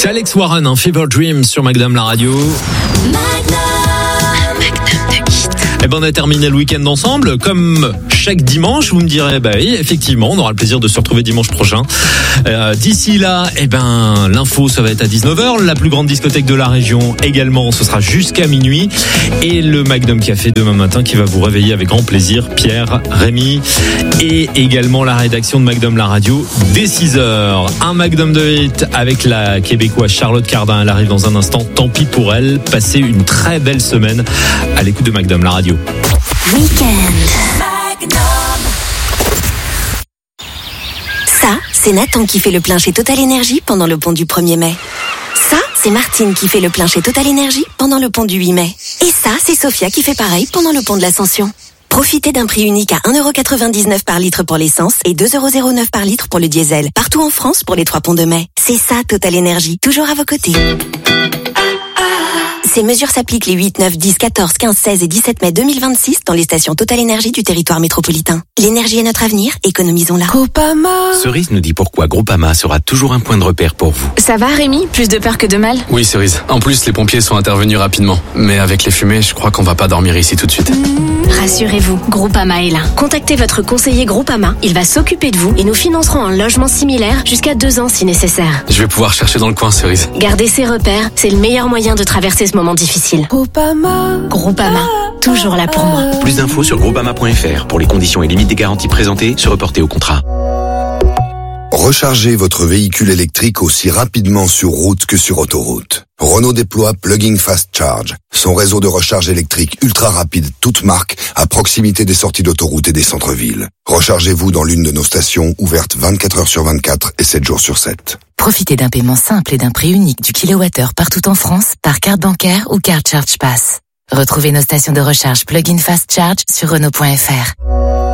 C'est Alex Warren, Fever Dream sur Magnum la radio. Eh ben on a terminé le week-end ensemble, comme chaque dimanche. Vous me direz, bah oui, effectivement, on aura le plaisir de se retrouver dimanche prochain. D'ici là, eh ben l'info, ça va être à 19h. La plus grande discothèque de la région également, ce sera jusqu'à minuit. Et le Magnum Café demain matin qui va vous réveiller avec grand plaisir. Pierre, Rémi et également la rédaction de Magnum la radio dès 6h. Un Magnum de hit avec la québécoise Charlotte Cardin. Elle arrive dans un instant. Tant pis pour elle. Passez une très belle semaine à l'écoute de Magnum la radio. Ça, c'est Nathan qui fait le plein chez Total Énergie pendant le pont du 1er mai. Ça, c'est Martine qui fait le plein chez Total Énergie pendant le pont du 8 mai. Et ça, c'est Sophia qui fait pareil pendant le pont de l'Ascension. Profitez d'un prix unique à 1,99€ par litre pour l'essence et 2,09€ par litre pour le diesel. Partout en France pour les 3 ponts de mai. C'est ça, Total Énergie. Toujours à vos côtés. Ces mesures s'appliquent les 8, 9, 10, 14, 15, 16 et 17 mai 2026 dans les stations Total Énergie du territoire métropolitain. L'énergie est notre avenir, économisons-la. Groupama. Cerise nous dit pourquoi Groupama sera toujours un point de repère pour vous. Ça va Rémi? Plus de peur que de mal? Oui Cerise, en plus les pompiers sont intervenus rapidement. Mais avec les fumées, je crois qu'on va pas dormir ici tout de suite. Rassurez-vous, Groupama est là. Contactez votre conseiller Groupama, il va s'occuper de vous et nous financerons un logement similaire jusqu'à 2 ans si nécessaire. Je vais pouvoir chercher dans le coin Cerise. Gardez ces repères, c'est le meilleur moyen de traverser ce moment difficile. Groupama, toujours là pour moi. Plus d'infos sur groupama.fr pour les conditions et limites des garanties présentées, se reporter au contrat. Rechargez votre véhicule électrique aussi rapidement sur route que sur autoroute. Renault déploie Plug-in Fast Charge, son réseau de recharge électrique ultra rapide, toute marque, à proximité des sorties d'autoroute et des centres-villes. Rechargez-vous dans l'une de nos stations, ouvertes 24 heures sur 24 et 7 jours sur 7. Profitez d'un paiement simple et d'un prix unique du kilowattheure partout en France par carte bancaire ou carte Charge Pass. Retrouvez nos stations de recharge Plug-in Fast Charge sur Renault.fr.